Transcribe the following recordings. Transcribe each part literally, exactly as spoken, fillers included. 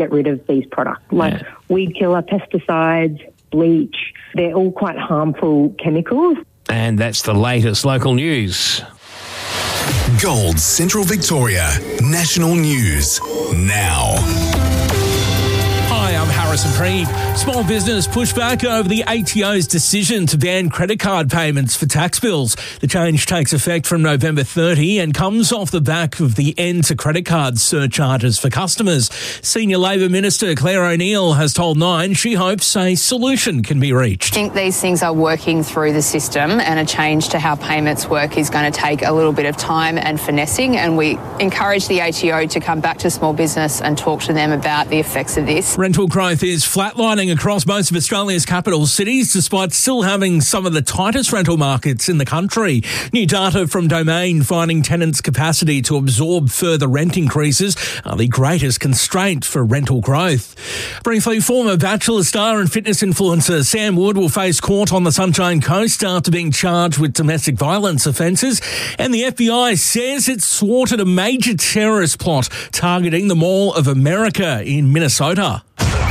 get rid of these products, like Yeah. weed killer, pesticides, bleach. They're all quite harmful chemicals. And that's the latest local news. Gold Central Victoria National News now. Hi, I'm Harrison Preed. Small business pushback over the A T O's decision to ban credit card payments for tax bills. The change takes effect from November thirtieth and comes off the back of the end to credit card surcharges for customers. Senior Labor Minister Claire O'Neill has told Nine she hopes a solution can be reached. I think these things are working through the system, and a change to how payments work is going to take a little bit of time and finessing, and we encourage the A T O to come back to small business and talk to them about the effects of this. Rental growth is flatlining across most of Australia's capital cities, despite still having some of the tightest rental markets in the country. New data from Domain finding tenants' capacity to absorb further rent increases are the greatest constraint for rental growth. Briefly, former Bachelor star and fitness influencer Sam Wood will face court on the Sunshine Coast after being charged with domestic violence offences, and the F B I says it's thwarted a major terrorist plot targeting the Mall of America in Minnesota.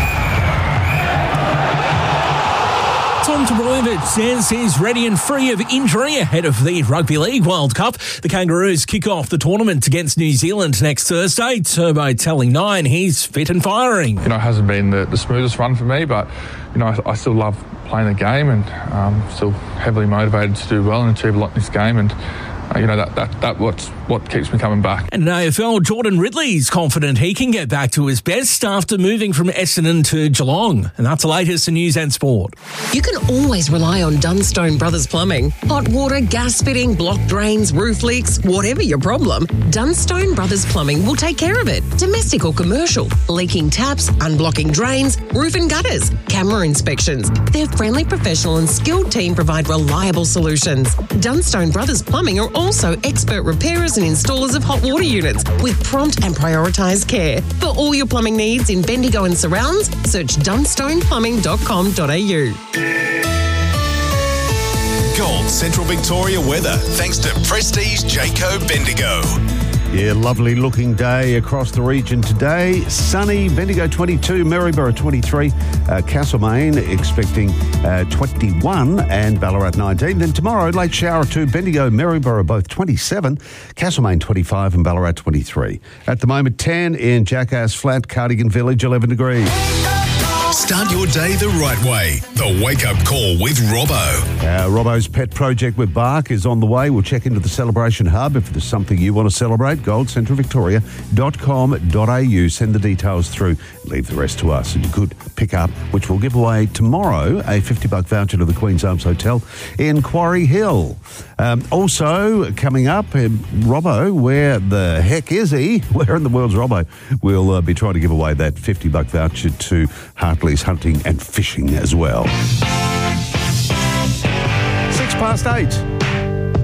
Tom Trbojevic says he's ready and free of injury ahead of the Rugby League World Cup. The Kangaroos kick off the tournament against New Zealand next Thursday. Turbo telling Nine he's fit and firing. You know, it hasn't been the, the smoothest run for me, but, you know, I, I still love playing the game and um, still heavily motivated to do well and achieve a lot in this game. And, uh, you know, that, that, that what's what keeps me coming back. And in A F L, Jordan Ridley's confident he can get back to his best after moving from Essendon to Geelong. And that's the latest in news and sport. You can always rely on Dunstone Brothers Plumbing. Hot water, gas fitting, block drains, roof leaks, whatever your problem, Dunstone Brothers Plumbing will take care of it. Domestic or commercial, leaking taps, unblocking drains, roof and gutters, camera inspections. Their friendly, professional and skilled team provide reliable solutions. Dunstone Brothers Plumbing are also expert repairers and installers of hot water units with prompt and prioritised care. For all your plumbing needs in Bendigo and surrounds, search dunstone plumbing dot com dot a u. Gold Central Victoria weather thanks to Prestige Jayco Bendigo. Yeah, lovely looking day across the region today. Sunny, Bendigo twenty-two, Maryborough twenty-three, uh, Castlemaine expecting uh, twenty-one and Ballarat nineteen. Then tomorrow, late shower to Bendigo, Maryborough both twenty-seven, Castlemaine twenty-five and Ballarat twenty-three. At the moment, ten in Jackass Flat, Cardigan Village, eleven degrees. Start your day the right way. The Wake Up Call with Robbo. Uh, Robbo's pet project with Bark is on the way. We'll check into the Celebration Hub. If there's something you want to celebrate, gold central victoria dot com dot a u. Send the details through. Leave the rest to us. And you could pick up, which we'll give away tomorrow, a fifty buck voucher to the Queen's Arms Hotel in Quarry Hill. Um, also, coming up, um, Robbo, where the heck is he? Where in the world's Robbo? We'll uh, be trying to give away that fifty buck voucher to Hartley's Hunting and Fishing as well. Six past eight.